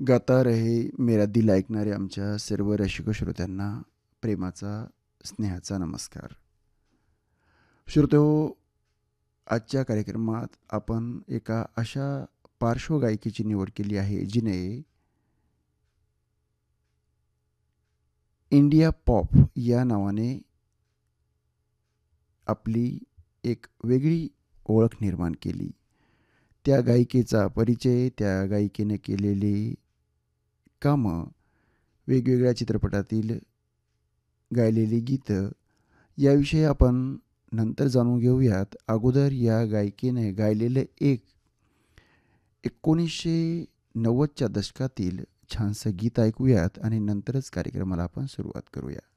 गाता रहे मेरा दिल ऐकणाऱ्या आमच्या सर्व रसिक श्रोत्यांना प्रेमाचा, स्नेहाचा नमस्कार. श्रोत्यो, आजच्या कार्यक्रमात आपण एका अशा पार्श्वगायिकेची निवड केली आहे, जिने इंडिया पॉप या नावाने आपली एक वेगळी ओळख निर्माण केली. त्या गायिकेचा परिचय, त्या गायिकेने केलेली कामं, वेगवेगळ्या चित्रपटातील गायलेली गीतं याविषयी आपण नंतर जाणून घेऊयात. अगोदर या गायिकेने गायलेलं एक 1990च्या दशकातील छानसं गीत ऐकूयात आणि नंतरच कार्यक्रमाला आपण सुरुवात करूया.